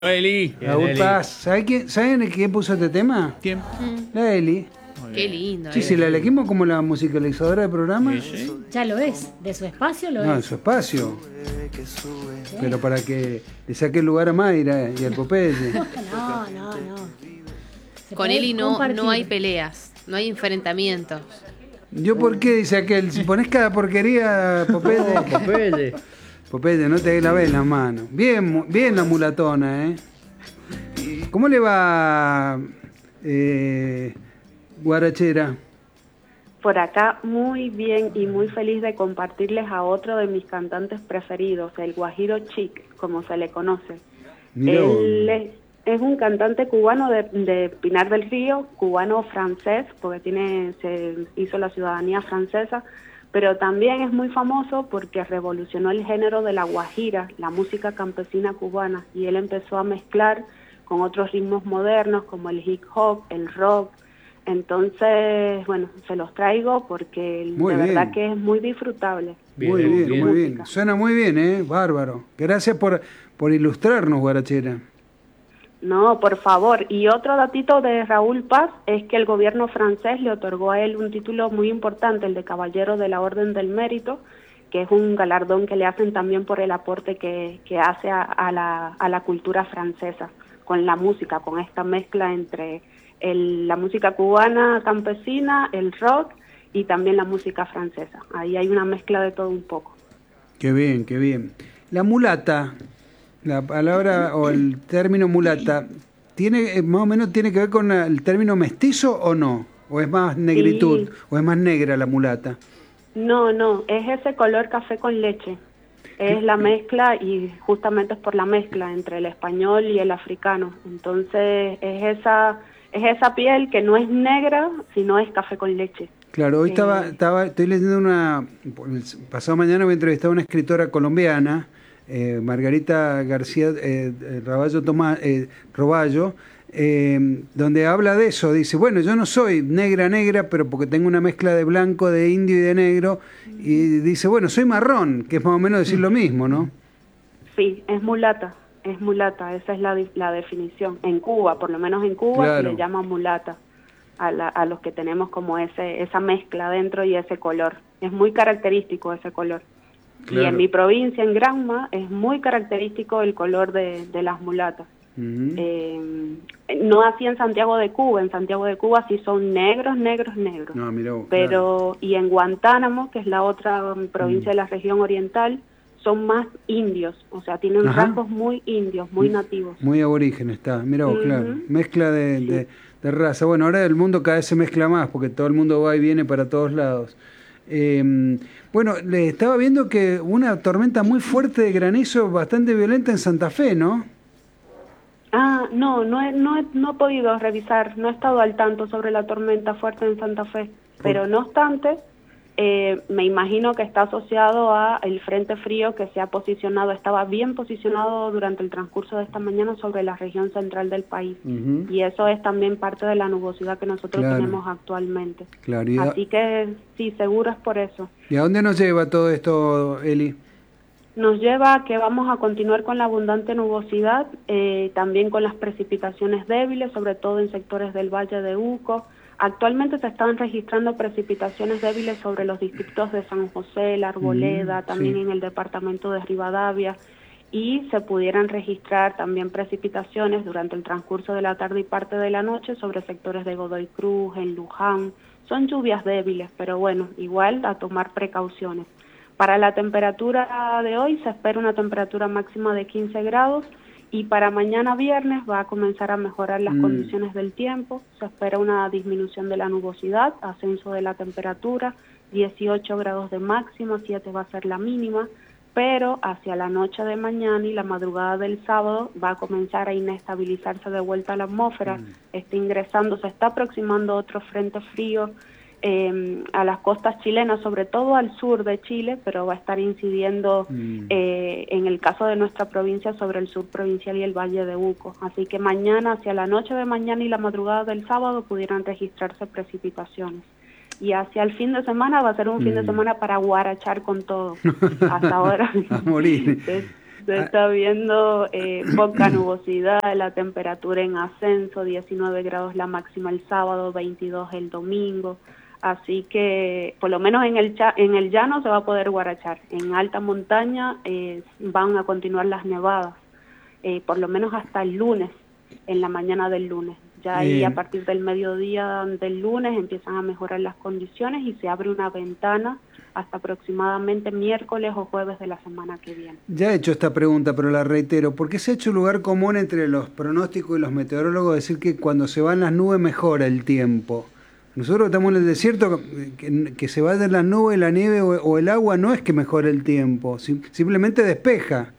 Eli. Raúl Paz. ¿Saben quién puso este tema? ¿Quién? La Eli. Qué lindo. Sí, si la elegimos como la musicalizadora del programa. Sí. Ya lo es, de su espacio lo No, en es. su espacio. Pero para que le saque el lugar a Mayra y al Popeye. No. Se Con puede Eli no compartir. hay peleas, no hay enfrentamientos. ¿Yo por qué? Dice aquel. Si pones cada porquería, Popeye. Popeye. Popeye, no te la ves en las manos. Bien, bien la mulatona, ¿eh? ¿Cómo le va, Guarachera? Por acá muy bien y muy feliz de compartirles a otro de mis cantantes preferidos, el Guajiro Chic, como se le conoce. Mirá vos. Él es un cantante cubano de Pinar del Río, cubano-francés, porque se hizo la ciudadanía francesa, pero también es muy famoso porque revolucionó el género de la guajira, la música campesina cubana, y él empezó a mezclar con otros ritmos modernos como el hip hop, el rock. Entonces, bueno, se los traigo porque Muy de bien. verdad que es muy disfrutable. Muy Bien, bien, bien. muy bien. Suena muy bien, ¿eh? Bárbaro. Gracias por ilustrarnos, Guarachera. No, por favor. Y otro datito de Raúl Paz es que el gobierno francés le otorgó a él un título muy importante, el de Caballero de la Orden del Mérito, que es un galardón que le hacen también por el aporte que hace a la cultura francesa, con la música, con esta mezcla entre la música cubana campesina, el rock y también la música francesa. Ahí hay una mezcla de todo un poco. Qué bien, qué bien. La mulata, la palabra o el término mulata, ¿tiene más o menos tiene que ver con el término mestizo o no? ¿O es más negritud? Sí. ¿O es más negra la mulata? No, es ese color café con leche. Es la mezcla y justamente es por la mezcla entre el español y el africano. Entonces es esa piel que no es negra, sino es café con leche. Claro, hoy estoy leyendo el pasado mañana voy a entrevistar a una escritora colombiana, Margarita García Roballo, donde habla de eso. Dice, bueno, yo no soy negra, pero porque tengo una mezcla de blanco, de indio y de negro. Y dice, bueno, soy marrón, que es más o menos decir lo mismo, ¿no? Sí, es mulata, esa es la definición. En Cuba, por lo menos en Cuba, Claro. se le llama mulata a los que tenemos como esa mezcla dentro y ese color. Es muy característico ese color. Claro. Y en mi provincia, en Granma, es muy característico el color de las mulatas. Ujú. No así en Santiago de Cuba. En Santiago de Cuba sí son negros. No, mirá vos, Pero, y en Guantánamo, que es la otra provincia de la región oriental, son más indios, o sea, tienen Ajá. rasgos muy indios, muy nativos. Muy aborigen está, mira vos, Ujú. claro. Mezcla de raza. Bueno, ahora el mundo cada vez se mezcla más porque todo el mundo va y viene para todos lados. Bueno, le estaba viendo que una tormenta muy fuerte de granizo, bastante violenta en Santa Fe, ¿no? No he podido revisar, no he estado al tanto sobre la tormenta fuerte en Santa Fe, pero no obstante, me imagino que está asociado a el frente frío que se ha posicionado, estaba bien posicionado durante el transcurso de esta mañana sobre la región central del país. Ujú. Y eso es también parte de la nubosidad que nosotros Claro. tenemos actualmente. Claro. Así que sí, seguro es por eso. ¿Y a dónde nos lleva todo esto, Eli? Nos lleva a que vamos a continuar con la abundante nubosidad, también con las precipitaciones débiles, sobre todo en sectores del Valle de Uco. Actualmente se están registrando precipitaciones débiles sobre los distritos de San José, La Arboleda, también sí. en el departamento de Rivadavia, y se pudieran registrar también precipitaciones durante el transcurso de la tarde y parte de la noche sobre sectores de Godoy Cruz, en Luján. Son lluvias débiles, pero bueno, igual a tomar precauciones. Para la temperatura de hoy se espera una temperatura máxima de 15 grados y para mañana viernes va a comenzar a mejorar las condiciones del tiempo. Se espera una disminución de la nubosidad, ascenso de la temperatura, 18 grados de máxima, 7 va a ser la mínima, pero hacia la noche de mañana y la madrugada del sábado va a comenzar a inestabilizarse de vuelta la atmósfera, se está aproximando otro frente frío a las costas chilenas, sobre todo al sur de Chile, pero va a estar incidiendo en el caso de nuestra provincia sobre el sur provincial y el Valle de Uco. Así que mañana, hacia la noche de mañana y la madrugada del sábado pudieran registrarse precipitaciones. Y hacia el fin de semana va a ser un fin de semana para guarachar con todo. Hasta ahora. A morir. Se está viendo poca nubosidad, la temperatura en ascenso, 19 grados la máxima el sábado, 22 el domingo. Así que por lo menos en el llano se va a poder guarachar. En alta montaña van a continuar las nevadas, por lo menos hasta el lunes, en la mañana del lunes. Ya ahí a partir del mediodía del lunes empiezan a mejorar las condiciones y se abre una ventana hasta aproximadamente miércoles o jueves de la semana que viene. Ya he hecho esta pregunta, pero la reitero. ¿Por qué se ha hecho lugar común entre los pronósticos y los meteorólogos decir que cuando se van las nubes mejora el tiempo? Nosotros estamos en el desierto, que se vayan las nubes, la nieve o el agua no es que mejore el tiempo, simplemente despeja.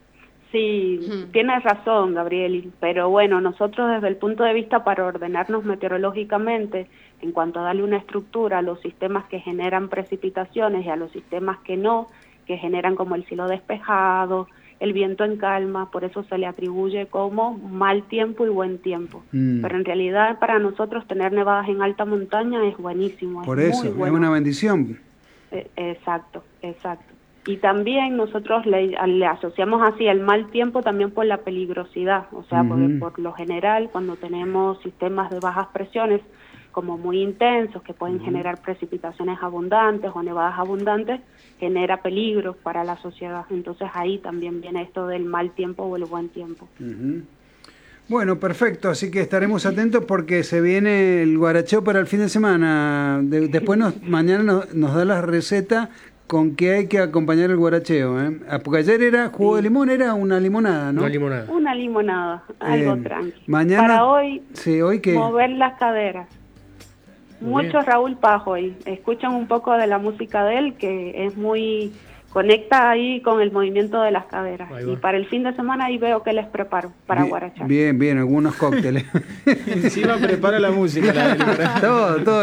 Sí, tienes razón, Gabriel, pero bueno, nosotros desde el punto de vista para ordenarnos meteorológicamente, en cuanto a darle una estructura a los sistemas que generan precipitaciones y a los sistemas que no, que generan como el cielo despejado, el viento en calma, por eso se le atribuye como mal tiempo y buen tiempo. Pero en realidad para nosotros tener nevadas en alta montaña es buenísimo. Por es eso, muy bueno. es una bendición. Exacto. Y también nosotros le asociamos así el mal tiempo también por la peligrosidad, o sea, porque por lo general cuando tenemos sistemas de bajas presiones como muy intensos que pueden generar precipitaciones abundantes o nevadas abundantes, genera peligro para la sociedad. Entonces ahí también viene esto del mal tiempo o el buen tiempo. Bueno, perfecto, así que estaremos atentos porque se viene el guaracheo para el fin de semana. Después mañana nos da la receta con qué hay que acompañar el guaracheo, ¿eh? Porque ayer era jugo de limón, era una limonada, ¿no? Una limonada, algo tranqui. Mañana, para hoy, ¿hoy qué? Mover las caderas. Mucho Raúl Pajo hoy. Escuchan un poco de la música de él, que es muy... conecta ahí con el movimiento de las caderas. Y para el fin de semana ahí veo que les preparo para guarachar. Bien, algunos cócteles. Encima prepara la música. Todo,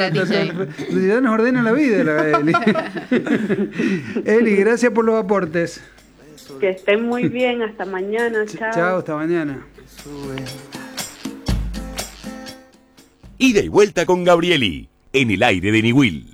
ya nos ordena la vida la Eli. Eli, gracias por los aportes. Que estén muy bien, hasta mañana, chao. Chao, hasta mañana. Ida y vuelta con Gabrieli, en el aire de Niwil.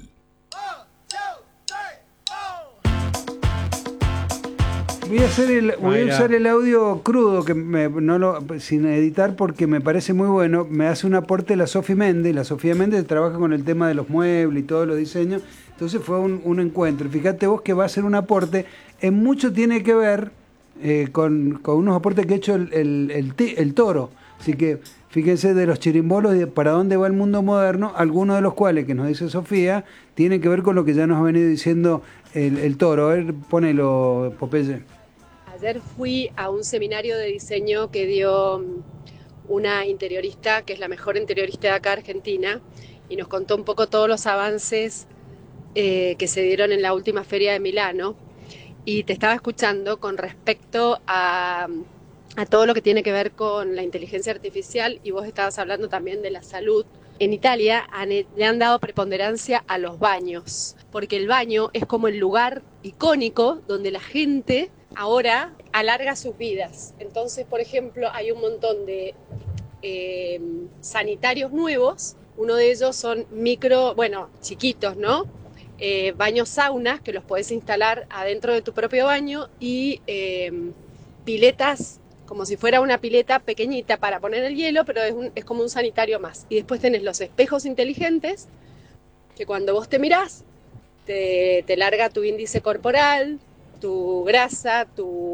Voy a usar el audio crudo, sin editar, porque me parece muy bueno. Me hace un aporte la Sofía Méndez. La Sofía Méndez trabaja con el tema de los muebles y todos los diseños. Entonces fue un encuentro. Fíjate vos que va a ser un aporte. En mucho tiene que ver con unos aportes que ha hecho el Toro. Así que fíjense de los chirimbolos y para dónde va el mundo moderno, algunos de los cuales, que nos dice Sofía, tienen que ver con lo que ya nos ha venido diciendo el Toro. A ver, ponelo, Popeye. Ayer fui a un seminario de diseño que dio una interiorista, que es la mejor interiorista de acá Argentina, y nos contó un poco todos los avances que se dieron en la última feria de Milano. Y te estaba escuchando con respecto a todo lo que tiene que ver con la inteligencia artificial, y vos estabas hablando también de la salud. En Italia le han dado preponderancia a los baños, porque el baño es como el lugar icónico donde la gente ahora alarga sus vidas. Entonces, por ejemplo, hay un montón de sanitarios nuevos. Uno de ellos son chiquitos, ¿no? Baños saunas que los podés instalar adentro de tu propio baño y piletas, como si fuera una pileta pequeñita para poner el hielo, pero es como un sanitario más. Y después tenés los espejos inteligentes, que cuando vos te mirás, te larga tu índice corporal, tu grasa,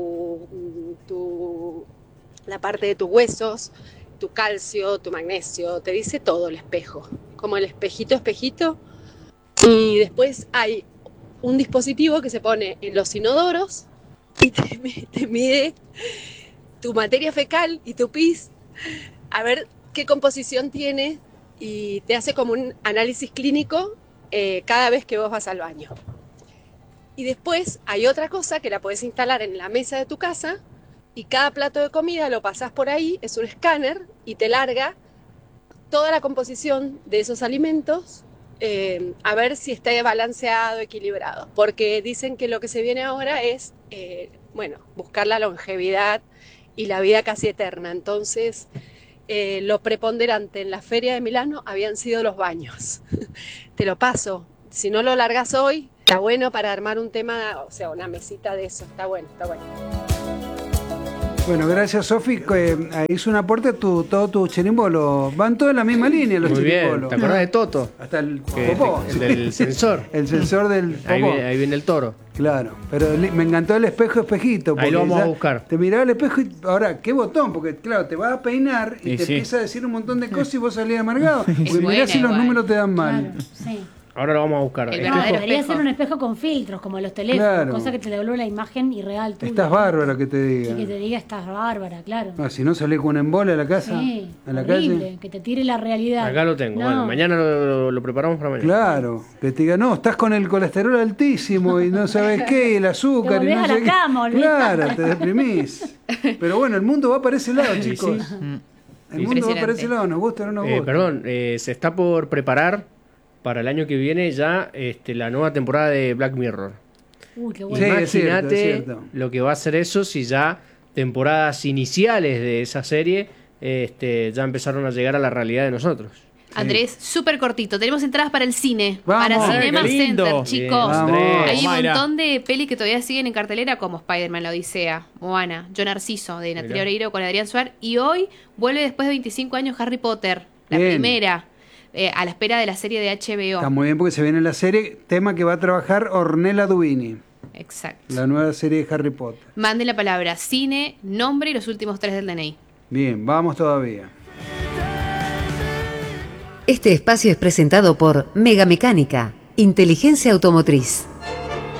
la parte de tus huesos, tu calcio, tu magnesio, te dice todo el espejo, como el espejito. Y después hay un dispositivo que se pone en los inodoros y te mide tu materia fecal y tu pis, a ver qué composición tiene, y te hace como un análisis clínico cada vez que vos vas al baño. Y después hay otra cosa que la podés instalar en la mesa de tu casa, y cada plato de comida lo pasás por ahí, es un escáner, y te larga toda la composición de esos alimentos, a ver si está balanceado, equilibrado. Porque dicen que lo que se viene ahora es, buscar la longevidad y la vida casi eterna. Entonces, lo preponderante en la feria de Milano habían sido los baños. Te lo paso. Si no lo largas hoy, está bueno para armar un tema, o sea, una mesita de eso. Está bueno. Bueno, gracias, Sofi. Ahí hizo un aporte a todo tu chirimbolo. Van todos en la misma línea los Muy bien. chirimbolos. ¿Te acordás de Toto? Hasta el Que- popó. el del sensor. El sensor del popó. Ahí viene el toro. Claro, pero me encantó el espejito. Ahí lo porque vamos a ya buscar. Te miraba el espejo y ahora, ¿qué botón? Porque claro, te vas a peinar y Y te sí. empieza a decir un montón de cosas y vos salís amargado. Porque mirá buena si los igual. números te dan mal. Claro, sí. Ahora lo vamos a buscar. El No, verdadero debería espejo. ser un espejo con filtros, como los teléfonos, Claro. cosa que te devuelve la imagen irreal tuya. Estás bárbara que te Y diga. que te diga estás bárbara, claro. Ah, si no salís con un embole a la casa, Sí, a la horrible, calle. que te tire la realidad. Acá lo tengo. No. Bueno, mañana lo preparamos para mañana. Claro, que te diga, no, estás con el colesterol altísimo y no sabes qué, y el azúcar Te y no volvés a sé la qué. cama, olvidate. Claro, te deprimís. Pero bueno, el mundo va para ese lado, Sí, chicos. sí. El mundo va para ese Impresionante. lado, nos gusta o no nos gusta. Perdón, se está por preparar para el año que viene ya la nueva temporada de Black Mirror. Uy, qué Sí, bueno. es cierto, Imagínate es cierto. lo que va a hacer eso si ya temporadas iniciales de esa serie ya empezaron a llegar a la realidad de nosotros. Andrés, súper cortito. Tenemos entradas para el cine. Vamos. Para Ay, Cinema qué lindo. Center, chicos. Bien, Andrés. Hay un Mayra. montón de pelis que todavía siguen en cartelera, como Spider-Man, La Odisea, Moana, Yo Narciso, de Natalia Mirá. Oreiro con Adrián Suárez. Y hoy vuelve después de 25 años Harry Potter, la Bien. primera, a la espera de la serie de HBO. Está muy bien porque se viene la serie, tema que va a trabajar Ornella Dubini, Exacto. la nueva serie de Harry Potter. Mande la palabra cine, nombre y los últimos 3 del DNI. Bien, vamos todavía. Este espacio es presentado por Mega Mecánica, Inteligencia Automotriz.